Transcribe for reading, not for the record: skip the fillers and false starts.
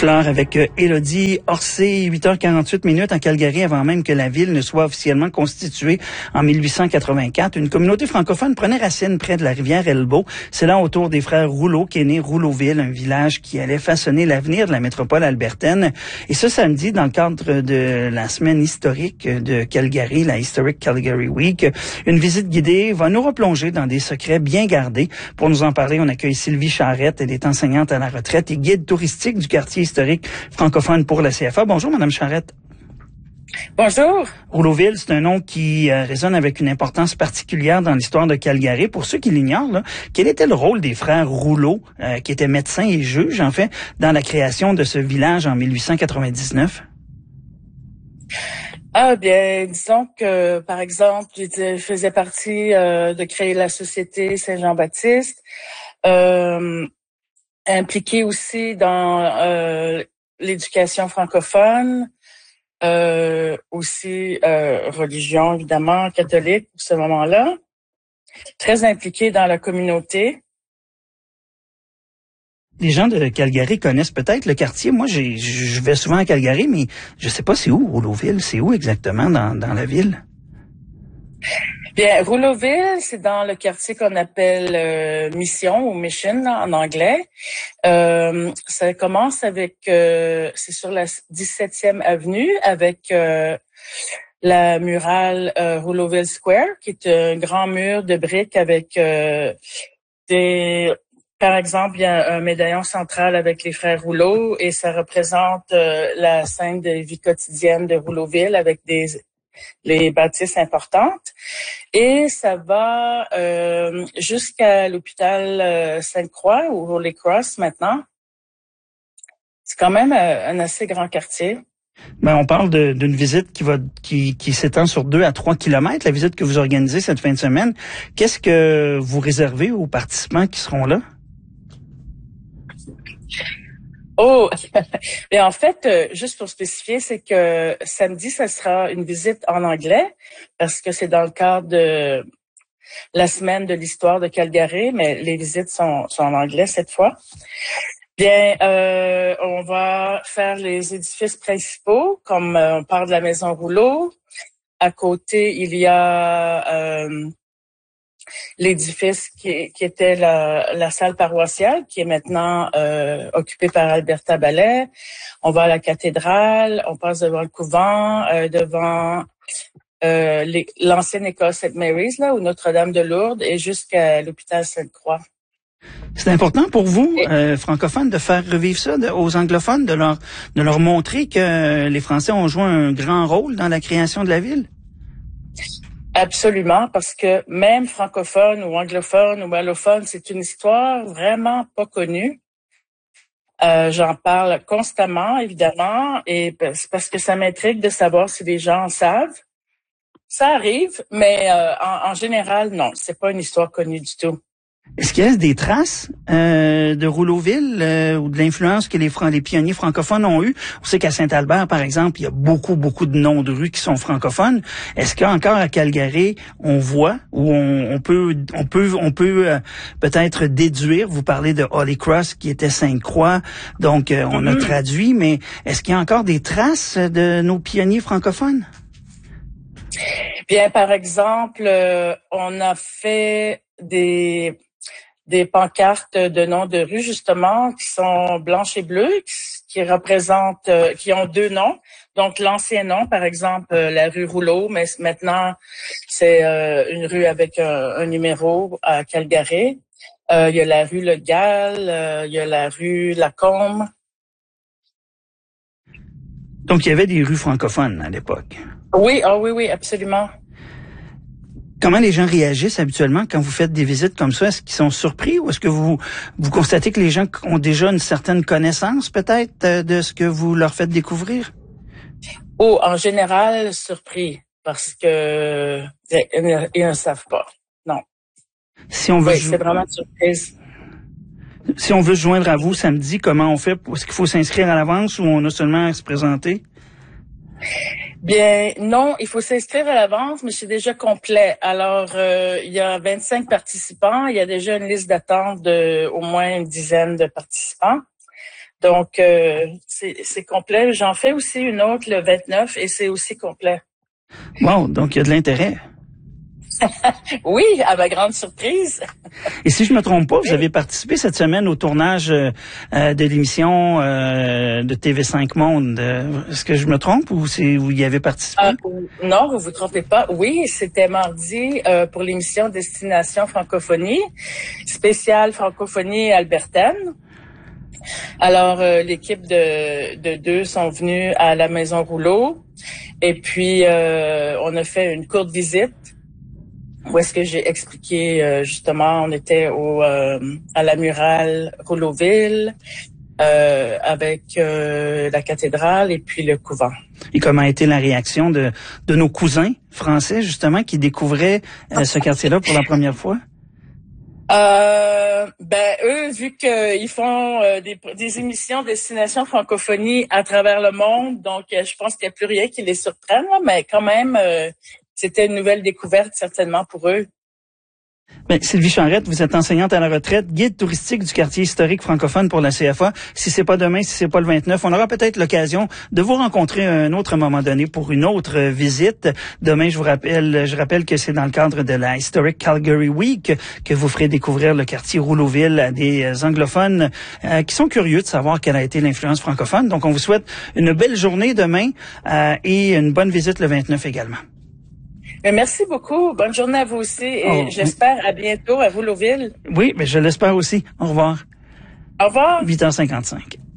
Fleur avec Élodie Orsay, 8h48 en Calgary, avant même que la ville ne soit officiellement constituée en 1884. Une communauté francophone prenait racine près de la rivière Elbow. C'est là, autour des frères Rouleau, qu'est né Rouleauville, un village qui allait façonner l'avenir de la métropole albertaine. Et ce samedi, dans le cadre de la semaine historique de Calgary, la Historic Calgary Week, une visite guidée va nous replonger dans des secrets bien gardés. Pour nous en parler, on accueille Sylvie Charette. Elle est enseignante à la retraite et guide touristique du quartier historique francophone pour la CFA. Bonjour, Madame Charette. Bonjour. Rouleauville, c'est un nom qui résonne avec une importance particulière dans l'histoire de Calgary. Pour ceux qui l'ignorent, là, quel était le rôle des frères Rouleau, qui étaient médecins et juges, en fait, dans la création de ce village en 1899? Ah bien, disons que, par exemple, je faisais partie de créer la Société Saint-Jean-Baptiste, impliqué aussi dans l'éducation francophone, aussi religion évidemment catholique pour ce moment-là, très impliqué dans la communauté. Les gens de Calgary connaissent peut-être le quartier. Moi, je vais souvent à Calgary, mais je sais pas c'est où Rouleauville, c'est où exactement dans la ville? Bien, Rouleauville, c'est dans le quartier qu'on appelle Mission ou Mission là, en anglais. Ça commence avec, c'est sur la 17e avenue avec la murale Rouleauville Square, qui est un grand mur de briques avec par exemple, il y a un médaillon central avec les frères Rouleau et ça représente la scène de vie quotidienne de Rouleauville avec les bâtisses importantes. Et ça va jusqu'à l'hôpital Sainte-Croix ou Holy Cross maintenant. C'est quand même un assez grand quartier. Ben, on parle d'une visite qui s'étend sur 2 à 3 kilomètres, la visite que vous organisez cette fin de semaine. Qu'est-ce que vous réservez aux participants qui seront là? Oh, mais en fait, juste pour spécifier, c'est que samedi, ça sera une visite en anglais parce que c'est dans le cadre de la semaine de l'histoire de Calgary, mais les visites sont en anglais cette fois. Bien, on va faire les édifices principaux, comme on parle de la maison Rouleau. À côté, il y a l'édifice qui était la salle paroissiale, qui est maintenant occupée par Alberta Ballet. On va à la cathédrale, on passe devant le couvent, devant l'ancienne école St. Mary's, là, ou Notre-Dame de Lourdes, et jusqu'à l'hôpital Sainte-Croix. C'est important pour vous, francophones, de faire revivre ça aux anglophones, de leur montrer que les Français ont joué un grand rôle dans la création de la ville? Absolument, parce que même francophone ou anglophone ou allophone, c'est une histoire vraiment pas connue. J'en parle constamment, évidemment, et c'est parce que ça m'intrigue de savoir si les gens en savent. Ça arrive, mais en général, non, c'est pas une histoire connue du tout. Est-ce qu'il reste des traces de Rouleauville ou de l'influence que les pionniers francophones ont eu? On sait qu'à Saint-Albert, par exemple, il y a beaucoup de noms de rues qui sont francophones. Est-ce qu'encore à Calgary, on voit ou on peut peut-être déduire? Vous parlez de Holy Cross qui était Sainte-Croix, donc on a traduit, mais est-ce qu'il y a encore des traces de nos pionniers francophones? Bien, par exemple, on a fait des pancartes de noms de rues, justement, qui sont blanches et bleues, qui représentent, qui ont 2 noms. Donc, l'ancien nom, par exemple, la rue Rouleau, mais maintenant, c'est une rue avec un numéro à Calgary. Il y a la rue Le Gall, il y a la rue Lacombe. Donc, il y avait des rues francophones à l'époque. Oui, oui, absolument. Comment les gens réagissent habituellement quand vous faites des visites comme ça? Est-ce qu'ils sont surpris ou est-ce que vous constatez que les gens ont déjà une certaine connaissance peut-être de ce que vous leur faites découvrir? Oh, en général, surpris parce que ils ne savent pas. Non. Si on veut c'est vraiment une surprise. Si on veut se joindre à vous samedi, comment on fait? Est-ce qu'il faut s'inscrire à l'avance ou on a seulement à se présenter? Bien, non, il faut s'inscrire à l'avance, mais c'est déjà complet. Alors, il y a 25 participants. Il y a déjà une liste d'attente de au moins une dizaine de participants. Donc, c'est complet. J'en fais aussi une autre le 29 et c'est aussi complet. Wow, donc il y a de l'intérêt. Oui, à ma grande surprise. Et si je me trompe pas, vous avez participé cette semaine au tournage de l'émission de TV5 Monde. Est-ce que je me trompe ou vous y avez participé? Non, vous vous trompez pas. Oui, c'était mardi pour l'émission Destination Francophonie, spéciale francophonie albertaine. Alors, l'équipe de deux sont venus à la Maison Rouleau et puis on a fait une courte visite où est-ce que j'ai expliqué justement, on était à la murale Rouleauville avec la cathédrale et puis le couvent. Et comment a été la réaction de nos cousins français justement qui découvraient ce quartier-là pour la première fois? Eux, vu qu'ils font des émissions Destination Francophonie à travers le monde, donc je pense qu'il n'y a plus rien qui les surprenne, là, mais quand même, c'était une nouvelle découverte certainement pour eux. Bien, Sylvie Charette, vous êtes enseignante à la retraite, guide touristique du quartier historique francophone pour la CFA. Si c'est pas demain, si c'est pas le 29, on aura peut-être l'occasion de vous rencontrer à un autre moment donné pour une autre visite. Demain, je rappelle que c'est dans le cadre de la Historic Calgary Week que vous ferez découvrir le quartier Rouleauville à des anglophones qui sont curieux de savoir quelle a été l'influence francophone. Donc, on vous souhaite une belle journée demain et une bonne visite le 29 également. Merci beaucoup. Bonne journée à vous aussi et j'espère à bientôt à Rouleauville. Oui, mais je l'espère aussi. Au revoir. Au revoir. 8h55.